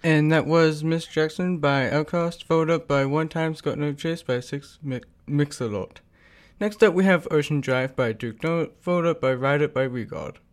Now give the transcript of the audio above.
And that was Miss Jackson by Outcast, followed up by One Time's Got No Chase by Six Mix-a-Lot. Next up we have Ocean Drive by Duke Note, followed up by Ride It by Regard.